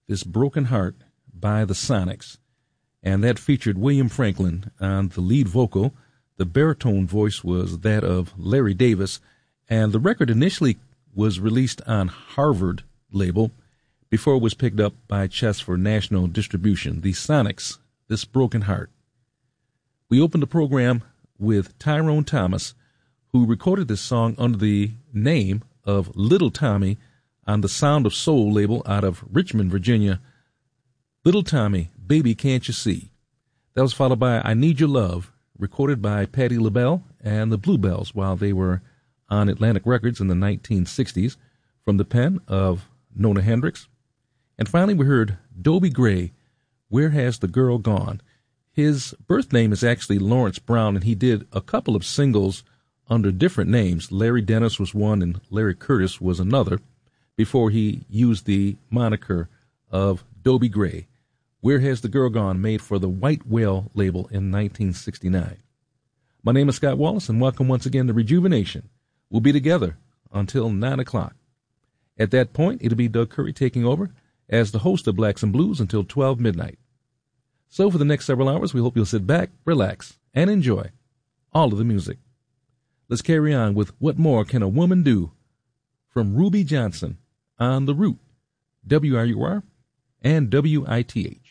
This Broken Heart by the Sonics, and that featured William Franklin on the lead vocal. The baritone voice was that of Larry Davis, and the record initially was released on Harvard label before it was picked up by Chess for national distribution. The Sonics, This Broken Heart. We opened the program with Tyrone Thomas, who recorded this song under the name of Little Tommy on the Sound of Soul label out of Richmond, Virginia. Little Tommy, Baby Can't You See? That was followed by I Need Your Love, recorded by Patti LaBelle and the Bluebells while they were on Atlantic Records in the 1960s, from the pen of Nona Hendryx. And finally we heard Dobie Gray, Where Has the Girl Gone? His birth name is actually Lawrence Brown, and he did a couple of singles under different names. Larry Dennis was one and Larry Curtis was another, before he used the moniker of Dobie Gray. Where Has the Girl Gone? Made for the White Whale label in 1969. My name is Scott Wallace, and welcome once again to Rejuvenation. We'll be together until 9 o'clock. At that point, it'll be Doug Curry taking over as the host of Blacks and Blues until 12 midnight. So for the next several hours, we hope you'll sit back, relax, and enjoy all of the music. Let's carry on with What More Can a Woman Do? From Ruby Johnson on The Root, WRUR and WITH.